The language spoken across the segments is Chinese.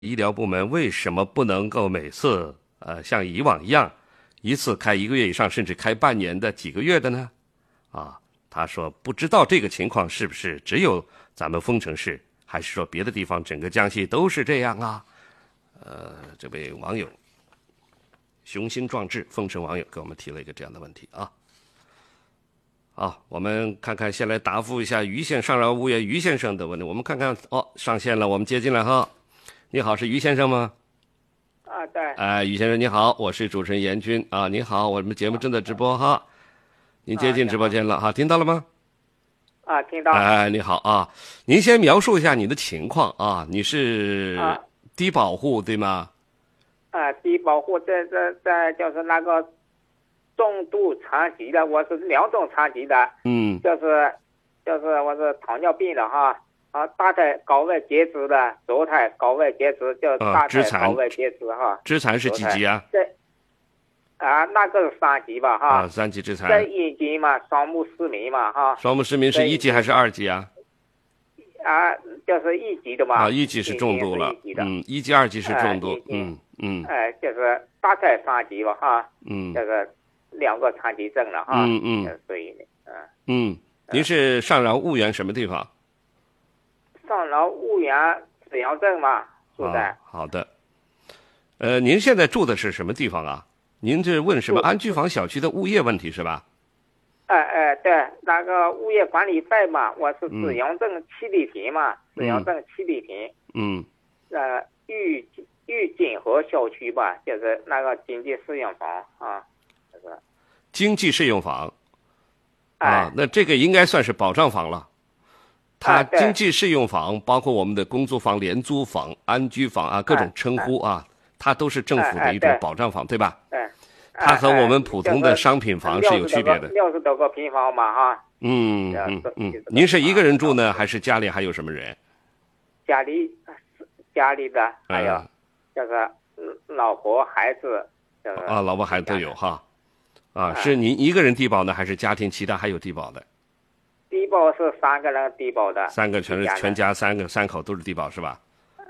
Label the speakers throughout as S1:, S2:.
S1: 医疗部门为什么不能够每次像以往一样，一次开1个月以上，甚至开半年的、几个月的呢？他说不知道这个情况是不是只有咱们丰城市，还是说别的地方整个江西都是这样啊？这位网友雄心壮志，丰城网友给我们提了一个这样的问题啊。好，我们看看，先来答复一下于县上饶物业于先生的问题。我们看看，上线了，我们接进来哈。你好，是于先生吗？对。于先生你好，我是主持人严军啊。你好，我们节目正在直播哈。您接进直播间了哈，听到了吗？
S2: 听到。
S1: 你好啊，您先描述一下你的情况啊。你是低保户对吗？
S2: 低保户这就是那个重度残疾的，我是2种残疾的。就是我是糖尿病的哈。大腿高位截肢的，左腿高位截肢，就大腿高位截肢哈。
S1: 肢残是几级啊？
S2: 对。那个是3级吧哈。
S1: 3级肢残。
S2: 这1级嘛，双目失明嘛哈。
S1: 双目失明是1级还是2级啊？
S2: 就是1级的嘛。
S1: 1级是重度了。1级2级是重度。
S2: 就是大腿3级吧哈。就是2个残疾证了哈。所以
S1: 您是上饶婺源什么地方？
S2: 上饶婺源紫阳镇嘛，住在。
S1: 好的。您现在住的是什么地方啊？您这问什么安居房小区的物业问题是吧？
S2: 对，那个物业管理费嘛，我是紫阳镇7里坪嘛，紫阳镇7里坪。御锦和小区吧，就是那个经济适用房啊。
S1: 经济适用房。那这个应该算是保障房了。它经济适用房包括我们的公租房、廉租房、安居房啊，各种称呼啊，它都是政府的一种保障房，对吧？它和我们普通的商品房是有区别的。
S2: 60多个平方嘛哈。
S1: 您是一个人住呢，还是家里还有什么人？
S2: 家里的还有就是老婆孩子。
S1: 老婆孩子都有哈。是您一个人低保呢，还是家庭其他还有低保的？
S2: 低保是3个人低保的
S1: ，3个全家3口都是低保是吧？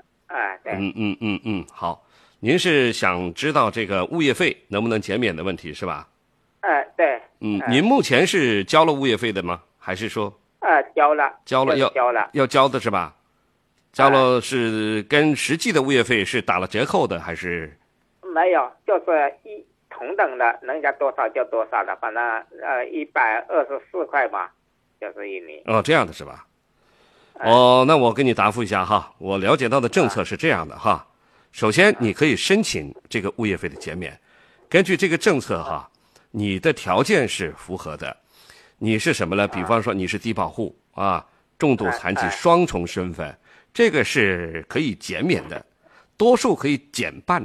S2: 对。
S1: 好，您是想知道这个物业费能不能减免的问题是吧？
S2: 对。
S1: 您目前是交了物业费的吗？还是说？
S2: 交了
S1: 要交的是吧？交了是跟实际的物业费是打了折扣的还是？
S2: 没有，就是同等的，人家多少就多少的，反正124块嘛。就是1年。
S1: 这样的是吧？那我给你答复一下哈。我了解到的政策是这样的哈。首先，你可以申请这个物业费的减免。根据这个政策哈，你的条件是符合的。你是什么呢？比方说你是低保户重度残疾双重身份，这个是可以减免的，多数可以减半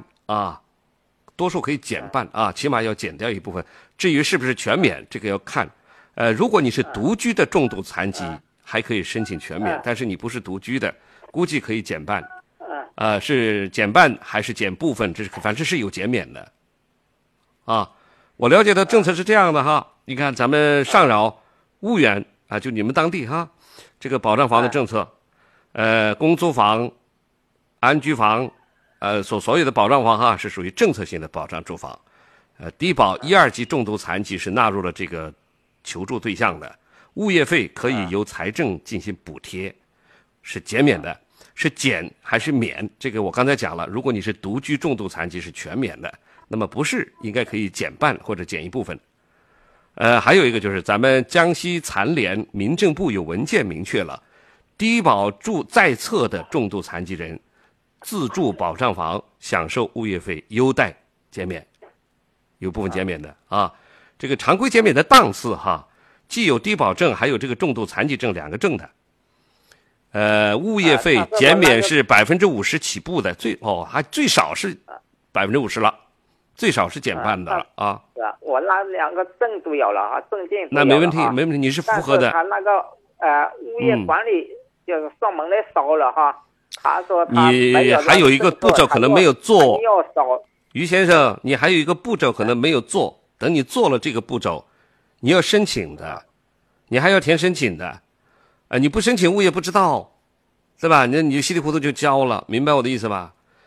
S1: 起码要减掉一部分。至于是不是全免，这个要看。如果你是独居的重度残疾，还可以申请全免，但是你不是独居的，估计可以减半。是减半还是减部分，反正是有减免的。我了解的政策是这样的哈。你看咱们上饶婺源就你们当地哈，这个保障房的政策，公租房、安居房，所有的保障房是属于政策性的保障住房。低保1、2级重度残疾是纳入了这个求助对象的，物业费可以由财政进行补贴，是减免的。是减还是免？这个我刚才讲了，如果你是独居重度残疾是全免的，那么不是应该可以减半或者减一部分。还有一个就是咱们江西残联民政部有文件明确了，低保住在册的重度残疾人自住保障房享受物业费优待减免，有部分减免的这个常规减免的档次既有低保证，还有这个重度残疾证2个证的。物业费减免是50%起步的，还最少是50%了，最少是减半的了
S2: 是啊，我那2个证都有了证件
S1: 那没问题，没问题，你是符合的。
S2: 他那个物业管理就是上门来扫了他说
S1: 你还有一个步骤可能没有做，于先生，你还有一个步骤可能没有做，等你做了这个步骤，你要申请的，你还要填申请的。你不申请物业不知道，对吧？你稀里糊涂就交了，明白我的意思吧？